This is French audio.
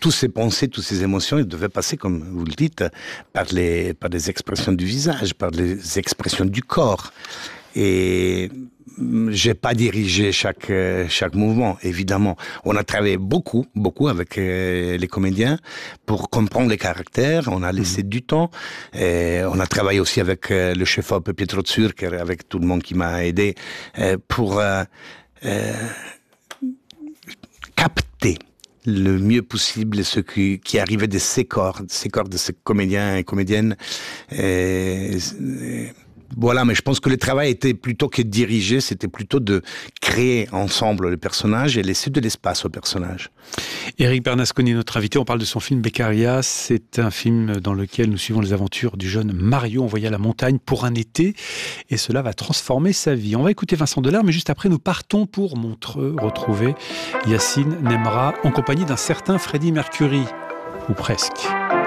toutes ces pensées, toutes ces émotions, elles devaient passer, comme vous le dites, par les expressions du visage, par les expressions du corps. Et j'ai pas dirigé chaque mouvement, évidemment. On a travaillé beaucoup avec les comédiens pour comprendre les caractères. On a laissé du temps. Et on a travaillé aussi avec le chef-op Pietro Zürcher, avec tout le monde qui m'a aidé pour capter le mieux possible ce qui arrivait de ces corps de ces comédiens et comédiennes. Voilà, mais je pense que le travail était plutôt que de diriger, c'était plutôt de créer ensemble le personnage et laisser de l'espace au personnage. Éric Bernasconi est notre invité, on parle de son film Beccaria. C'est un film dans lequel nous suivons les aventures du jeune Mario envoyé à la montagne pour un été, et cela va transformer sa vie. On va écouter Vincent Delerme, mais juste après nous partons pour Montreux, retrouver Yacine Nemra en compagnie d'un certain Freddie Mercury, ou presque.